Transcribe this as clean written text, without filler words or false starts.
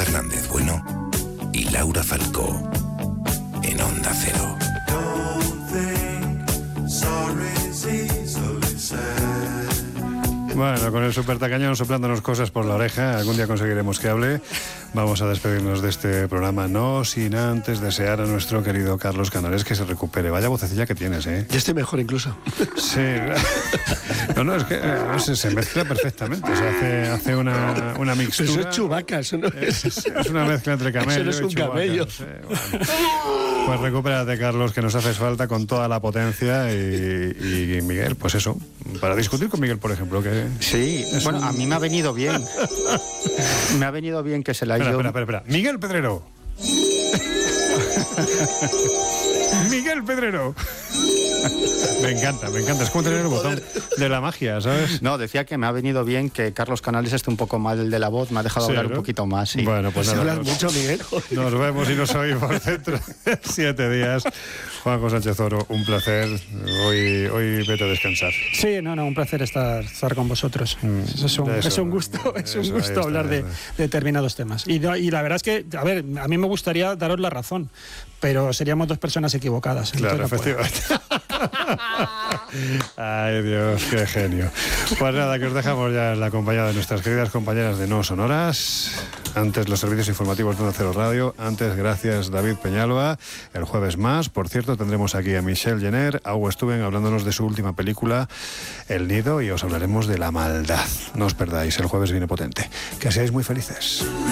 Fernández Bueno y Laura Falcó en Onda Cero. Bueno, con el supertacañón soplándonos cosas por la oreja, algún día conseguiremos que hable. Vamos a despedirnos de este programa, no sin antes desear a nuestro querido Carlos Canales que se recupere. Vaya vocecilla que tienes, ¿eh? Ya estoy mejor incluso. Sí. No, es que se mezcla perfectamente. O sea, hace una mixtura. Eso es Chewbacca, eso no es una mezcla entre camello eso no es un y Chewbacca. camello. Sí, bueno. Pues recupérate, Carlos, que nos haces falta con toda la potencia. Y Miguel, pues eso, para discutir con Miguel, por ejemplo, que... Sí, bueno, a mí me ha venido bien. Me ha venido bien que se la haya... Espera. Miguel Pedrero. Miguel Pedrero. Me encanta. Es como tener el botón de la magia, ¿sabes? No, decía que me ha venido bien que Carlos Canales esté un poco mal de la voz, me ha dejado hablar, ¿no?, un poquito más. Sí. Bueno, pues nada. Hablas mucho, Miguel. Nos vemos y nos oímos dentro de 7 días. Juanjo Sánchez Oro, un placer. Hoy vete a descansar. Sí, un placer estar con vosotros. Es un gusto hablar de determinados temas. Y la verdad es que, a ver, a mí me gustaría daros la razón, pero seríamos dos personas equivocadas. Claro, efectivamente. Ay, Dios, qué genio. Pues nada, que os dejamos ya en la compañía de nuestras queridas compañeras de No Sonoras. Antes los servicios informativos de Onda Cero Radio. Antes, gracias David Peñalba. El jueves más, por cierto, tendremos aquí a Michelle Jenner, a Hugo Stuben, hablándonos de su última película, El Nido, y os hablaremos de la maldad. No os perdáis, el jueves viene potente. Que seáis muy felices.